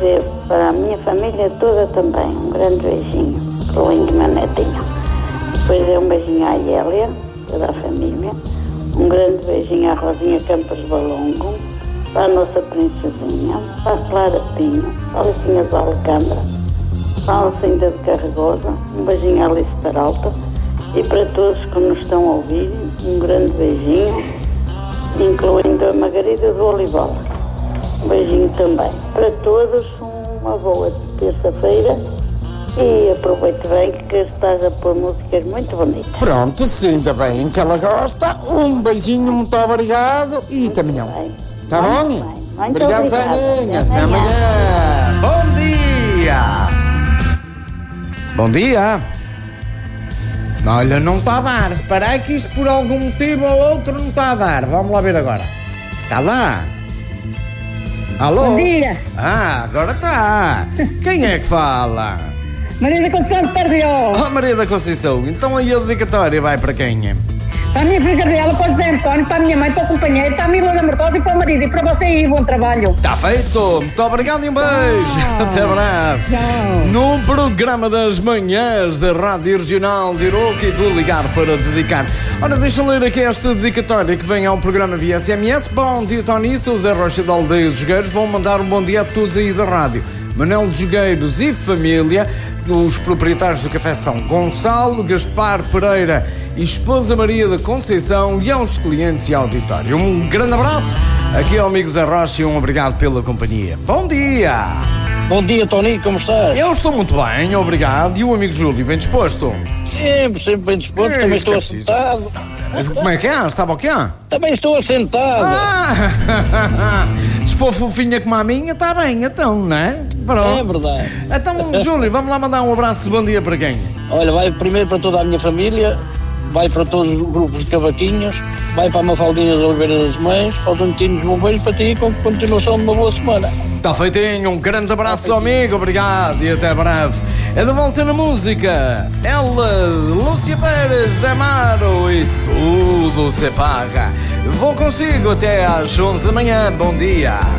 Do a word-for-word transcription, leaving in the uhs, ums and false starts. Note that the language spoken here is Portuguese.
dizer para a minha família toda também um grande beijinho, incluindo meu netinho. Depois é um beijinho à Hélia, toda a família. Um grande beijinho à Rosinha Campos Balongo, para a nossa princesinha, para a Clara Pinho, para a Alicinha de Alcântara, para a Alcinda de Carregosa, um beijinho à Alice Peralta e para todos que nos estão a ouvir, um grande beijinho, incluindo a Margarida do Olival. Um beijinho também. Para todos, uma boa terça-feira. E aproveito bem que estás a pôr músicas muito bonitas. Pronto, sim, ainda bem que ela gosta. Um beijinho, muito obrigado. E muito também bem. Tá bom? Muito bem. Muito obrigado, Zaninha. Até amanhã. Bom dia. Bom dia. Olha, não está a dar. Espera aí que isto por algum motivo ou outro não está a dar. Vamos lá ver agora. Está lá? Alô? Bom dia. Ah, agora está. Quem é que fala? Maria da Conceição de Cardeal. Oh, Maria da Conceição, então aí a dedicatória vai para quem? Para a minha filha Gabriela, para o José António, para a minha mãe, para o companheiro, para a Mila da Mortosa e para o marido. E para você aí, bom trabalho. Está feito, muito obrigado e um beijo. Tchau. Até breve. Tchau. No programa das manhãs da Rádio Regional de Iroque e do Ligar para Dedicar. Ora, deixa eu ler aqui esta dedicatória que vem ao programa via S M S. Bom dia, Tony, sou o Zé Rocha da Aldeia dos Jogueiros. Vão mandar um bom dia a todos aí da rádio. Manuel de Jogueiros e família. Os proprietários do café são Gonçalo, Gaspar Pereira e esposa Maria da Conceição, e aos clientes e auditório. Um grande abraço aqui ao amigo Zé Rocha e um obrigado pela companhia. Bom dia! Bom dia, Tony, como estás? Eu estou muito bem, obrigado. E o amigo Júlio, bem disposto? Sempre, sempre bem disposto, É, também isso que estou é preciso. assentado. Como é que é? Estava o quê? Também estou assentado. Ah! Se for fofinha como a minha, está bem, então, não é? Pronto. É verdade. Então, Júlio, vamos lá mandar um abraço, bom dia para quem? Olha, vai primeiro para toda a minha família, vai para todos os grupos de cavaquinhos, vai para a Mafaldinha de Oliveira das Mães, para os Antinos Bombeiros, para ti e com continuação de uma boa semana. Está feitinho, um grande abraço, amigo, obrigado e até breve. É de volta na música. Ela, Lúcia Pérez, Amaro e tudo se paga. Vou consigo até às onze da manhã. Bom dia.